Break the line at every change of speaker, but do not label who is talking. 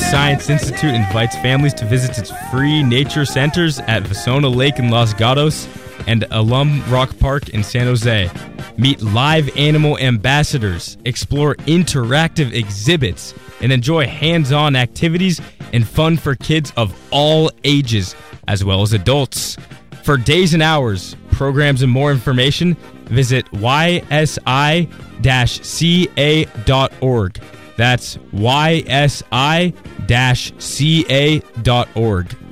Science Institute invites families to visit its free nature centers at Vasona Lake in Los Gatos and Alum Rock Park in San Jose. Meet live animal ambassadors, explore interactive exhibits, and enjoy hands-on activities and fun for kids of all ages, as well as adults. For days and hours, programs, and more information, visit ysi-ca.org. That's ysi-ca.org.